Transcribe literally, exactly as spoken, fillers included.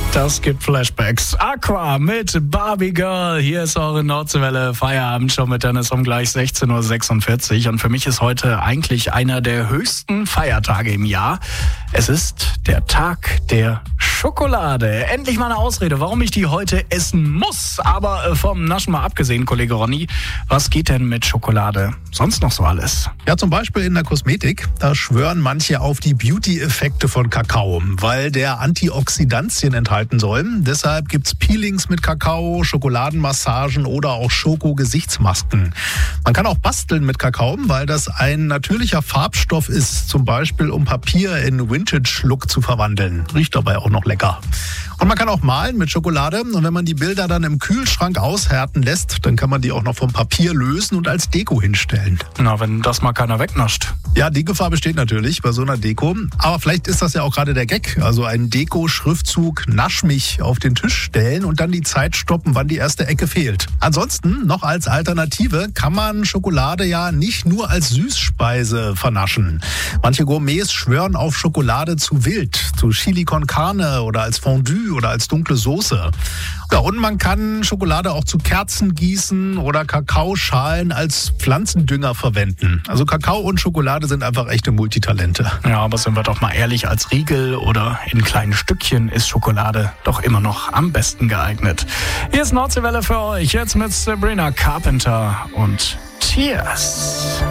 Das gibt Flashbacks. Aqua mit Barbie Girl. Hier ist eure Nordseewelle. Feierabend schon mit Dennis um gleich sechzehn Uhr sechsundvierzig. Und für mich ist heute eigentlich einer der höchsten Feiertage im Jahr. Es ist der Tag der Schokolade. Endlich mal eine Ausrede, warum ich die heute essen muss. Aber vom Naschen mal abgesehen, Kollege Ronny, was geht denn mit Schokolade sonst noch so alles? Ja, zum Beispiel in der Kosmetik. Da schwören manche auf die Beauty-Effekte von Kakao, weil der Antioxidantien enthalten soll. Deshalb gibt's Peelings mit Kakao, Schokoladenmassagen oder auch Schoko-Gesichtsmasken. Man kann auch basteln mit Kakao, weil das ein natürlicher Farbstoff ist, zum Beispiel um Papier in Vintage-Look zu verwandeln. Riecht dabei auch noch lecker. Und man kann auch malen mit Schokolade. Und wenn man die Bilder dann im Kühlschrank aushärten lässt, dann kann man die auch noch vom Papier lösen und als Deko hinstellen. Na, wenn das mal keiner wegnascht. Ja, die Gefahr besteht natürlich bei so einer Deko. Aber vielleicht ist das ja auch gerade der Gag. Also ein Deko-Schriftzug Nasch mich auf den Tisch stellen und dann die Zeit stoppen, wann die erste Ecke fehlt. Ansonsten, noch als Alternative, kann man Schokolade ja nicht nur als Süßspeise vernaschen. Manche Gourmets schwören auf Schokolade zu wild, zu Chili con Carne oder als Fondue oder als dunkle Soße. Ja, und man kann Schokolade auch zu Kerzen gießen oder Kakaoschalen als Pflanzendünger verwenden. Also Kakao und Schokolade sind einfach echte Multitalente. Ja, aber sind wir doch mal ehrlich, als Riegel oder in kleinen Stückchen ist Schokolade doch immer noch am besten geeignet. Hier ist Nordseewelle für euch, jetzt mit Sabrina Carpenter und Tears.